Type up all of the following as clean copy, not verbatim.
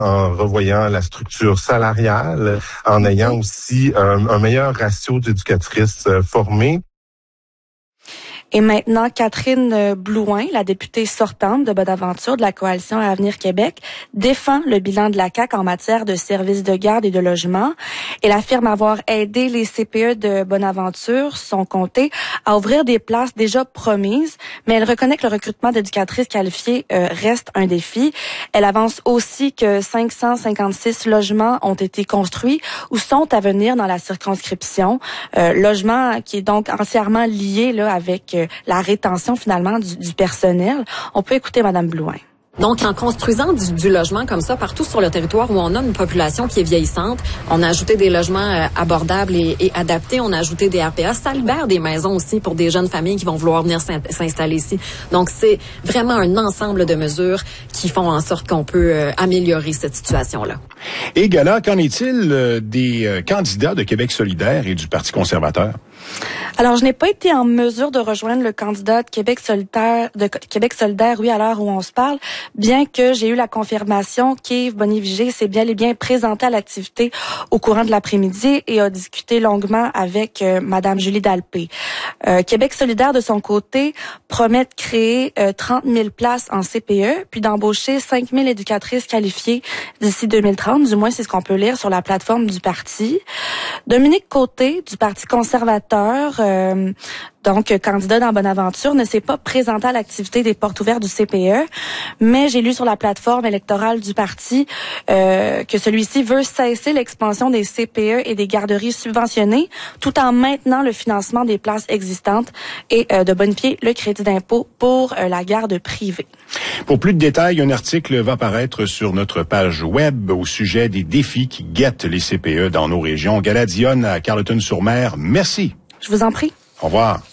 en revoyant la structure salariale, en ayant aussi un meilleur ratio d'éducatrices formées. Et maintenant, Catherine Blouin, la députée sortante de Bonaventure de la Coalition Avenir Québec, défend le bilan de la CAQ en matière de services de garde et de logement. Elle affirme avoir aidé les CPE de Bonaventure, son comté, à ouvrir des places déjà promises, mais elle reconnaît que le recrutement d'éducatrices qualifiées reste un défi. Elle avance aussi que 556 logements ont été construits ou sont à venir dans la circonscription. Logement qui est donc entièrement lié là avec la rétention finalement du personnel. On peut écouter Madame Blouin. Donc, en construisant du logement comme ça partout sur le territoire où on a une population qui est vieillissante, on a ajouté des logements abordables et adaptés. On a ajouté des RPA. Ça libère des maisons aussi pour des jeunes familles qui vont vouloir venir s'installer ici. Donc, c'est vraiment un ensemble de mesures qui font en sorte qu'on peut améliorer cette situation-là. Et Gala, qu'en est-il des candidats de Québec solidaire et du Parti conservateur? Alors, je n'ai pas été en mesure de rejoindre le candidat de Québec solidaire, oui, à l'heure où on se parle, bien que j'ai eu la confirmation qu'Yves Bonnier-Vigée s'est bien et bien présenté à l'activité au courant de l'après-midi et a discuté longuement avec Madame Julie Dalpé. Québec solidaire, de son côté, promet de créer 30 000 places en CPE, puis d'embaucher 5 000 éducatrices qualifiées d'ici 2030, du moins c'est ce qu'on peut lire sur la plateforme du parti. Dominique Côté, du Parti conservateur, donc candidat dans Bonaventure, ne s'est pas présenté à l'activité des portes ouvertes du CPE, mais j'ai lu sur la plateforme électorale du parti que celui-ci veut cesser l'expansion des CPE et des garderies subventionnées, tout en maintenant le financement des places existantes et de bonifier le crédit d'impôt pour la garde privée. Pour plus de détails, un article va paraître sur notre page web au sujet des défis qui guettent les CPE dans nos régions. Gala Dionne à Carleton-sur-Mer, merci. Je vous en prie. Au revoir.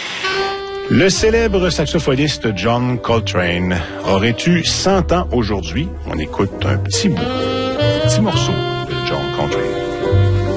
Le célèbre saxophoniste John Coltrane aurait eu 100 ans aujourd'hui. On écoute un petit morceau de John Coltrane.